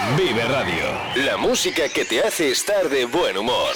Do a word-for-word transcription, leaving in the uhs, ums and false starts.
Vive Radio, la música que te hace estar de buen humor.